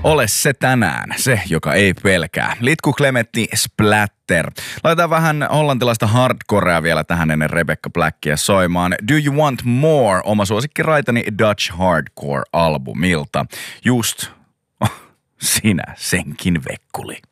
Ole se tänään, se joka ei pelkää. Litku Klemetti Splatter. Laitetaan vähän hollantilaista hardcorea vielä tähän ennen Rebecca Blackia soimaan. Do You Want More, oma suosikkiraitani Dutch Hardcore-albumilta. Just sinä senkin vekkuli.